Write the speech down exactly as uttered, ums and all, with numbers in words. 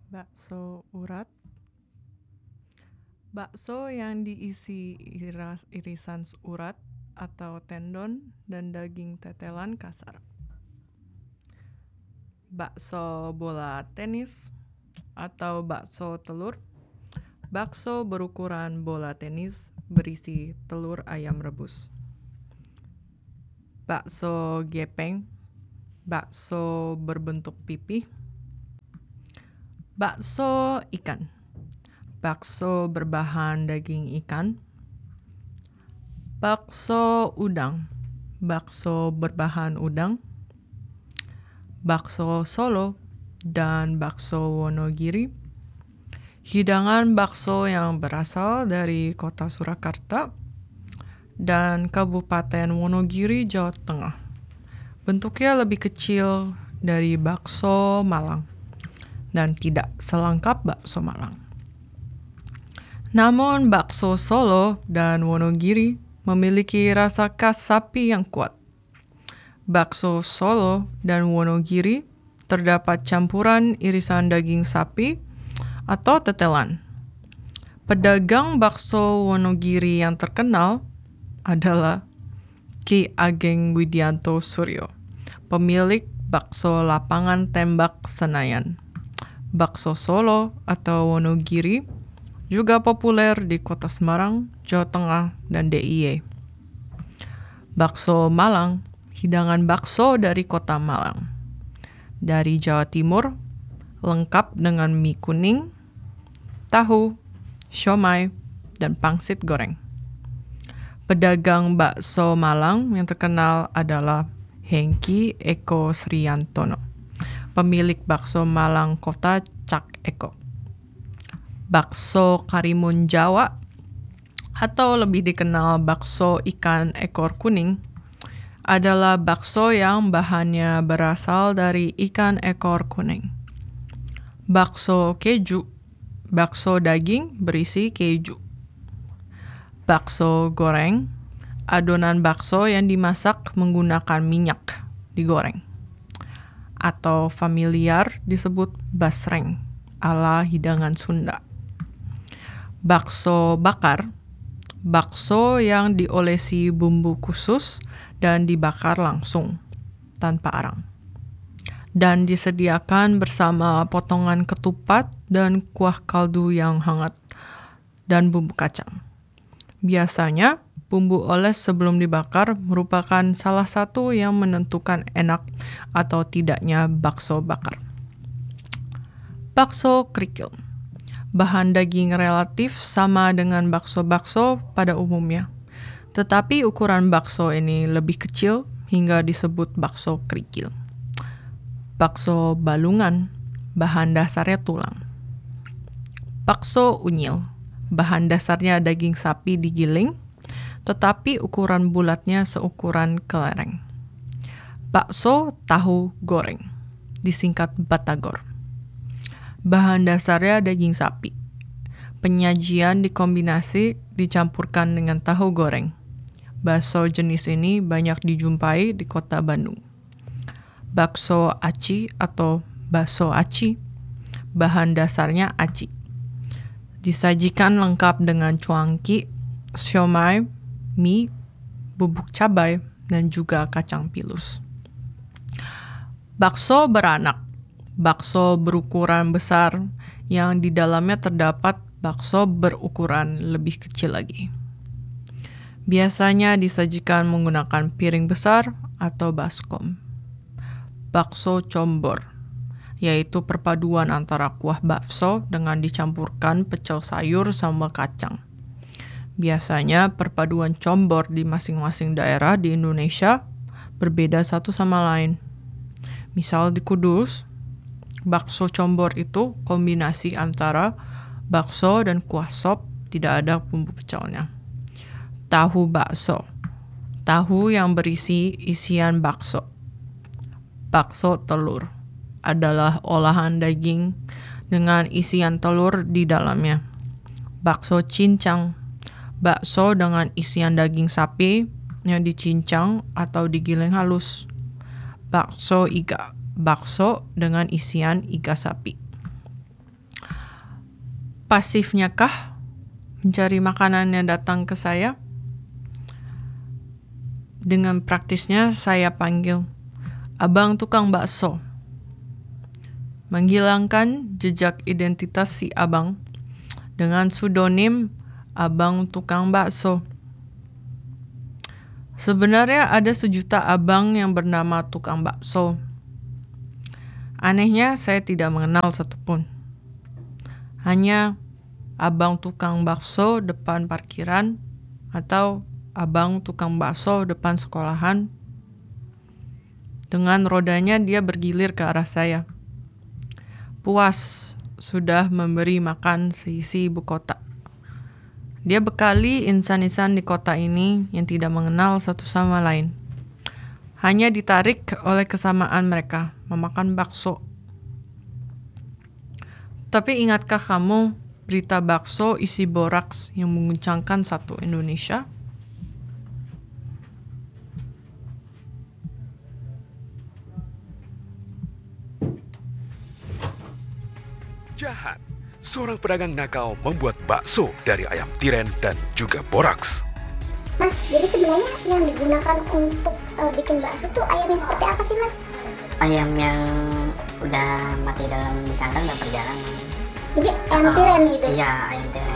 Bakso urat. Bakso yang diisi iras, irisan urat atau tendon dan daging tetelan kasar. Bakso bola tenis atau bakso telur. Bakso berukuran bola tenis berisi telur ayam rebus. Bakso gepeng. Bakso berbentuk pipih. Bakso ikan. Bakso berbahan daging ikan. Bakso udang. Bakso berbahan udang. Bakso Solo dan bakso Wonogiri. Hidangan bakso yang berasal dari kota Surakarta dan Kabupaten Wonogiri, Jawa Tengah. Bentuknya lebih kecil dari bakso Malang dan tidak selengkap bakso Malang. Namun bakso Solo dan Wonogiri memiliki rasa khas sapi yang kuat. Bakso Solo dan Wonogiri terdapat campuran irisan daging sapi atau tetelan. Pedagang bakso Wonogiri yang terkenal adalah Ki Ageng Widianto Suryo, pemilik bakso lapangan tembak Senayan. Bakso Solo atau Wonogiri juga populer di kota Semarang, Jawa Tengah, dan D I Y. Bakso Malang, hidangan bakso dari kota Malang. Dari Jawa Timur, lengkap dengan mie kuning, tahu, siomay, dan pangsit goreng. Pedagang bakso Malang yang terkenal adalah Hengki Eko Sriantono, pemilik bakso Malang Kota Cak Eko. Bakso Karimun Jawa atau lebih dikenal bakso ikan ekor kuning adalah bakso yang bahannya berasal dari ikan ekor kuning. Bakso keju, bakso daging berisi keju. Bakso goreng, adonan bakso yang dimasak menggunakan minyak digoreng. Atau familiar disebut basreng ala hidangan Sunda. Bakso bakar, bakso yang diolesi bumbu khusus dan dibakar langsung tanpa arang. Dan disediakan bersama potongan ketupat dan kuah kaldu yang hangat dan bumbu kacang. Biasanya, bumbu oles sebelum dibakar merupakan salah satu yang menentukan enak atau tidaknya bakso bakar. Bakso kerikil. Bahan daging relatif sama dengan bakso-bakso pada umumnya. Tetapi ukuran bakso ini lebih kecil hingga disebut bakso kerikil. Bakso balungan, bahan dasarnya tulang. Bakso unyil, bahan dasarnya daging sapi digiling, tetapi ukuran bulatnya seukuran kelereng. Bakso tahu goreng, disingkat batagor. Bahan dasarnya daging sapi. Penyajian dikombinasi dicampurkan dengan tahu goreng. Bakso jenis ini banyak dijumpai di kota Bandung. Bakso aci atau bakso aci, bahan dasarnya aci. Disajikan lengkap dengan cuangki, siomay, mie, bubuk cabai, dan juga kacang pilus. Bakso beranak. Bakso berukuran besar yang di dalamnya terdapat bakso berukuran lebih kecil lagi. Biasanya disajikan menggunakan piring besar atau baskom. Bakso combor, yaitu perpaduan antara kuah bakso dengan dicampurkan pecel sayur sama kacang. Biasanya perpaduan combor di masing-masing daerah di Indonesia berbeda satu sama lain. Misal di Kudus, bakso combor itu kombinasi antara bakso dan kuah sop, tidak ada bumbu pecelnya. Tahu bakso, tahu yang berisi isian bakso. Bakso telur adalah olahan daging dengan isian telur di dalamnya. Bakso cincang, bakso dengan isian daging sapi yang dicincang atau digiling halus. Bakso iga, bakso dengan isian iga sapi. pasifnya kah mencari makanan yang datang ke saya? Dengan praktisnya saya panggil, "Abang tukang bakso." Menghilangkan jejak identitas si abang dengan pseudonym Abang Tukang Bakso. Sebenarnya ada sejuta abang yang bernama Tukang Bakso. Anehnya saya tidak mengenal satupun. Hanya Abang Tukang Bakso depan parkiran atau Abang Tukang Bakso depan sekolahan. Dengan rodanya dia bergilir ke arah saya. Puas sudah memberi makan seisi ibu kota. Dia bekali insan-insan di kota ini yang tidak mengenal satu sama lain. Hanya ditarik oleh kesamaan mereka memakan bakso. Tapi ingatkah kamu berita bakso isi boraks yang mengguncangkan satu Indonesia? Jahat, seorang pedagang nakal membuat bakso dari ayam tiren dan juga boraks. Mas, jadi sebenarnya yang digunakan untuk uh, bikin bakso tuh ayam yang seperti apa sih, Mas? Ayam yang udah mati dalam kandang dan perjalanan. Jadi ayam tiren gitu? Iya, ayam tiren.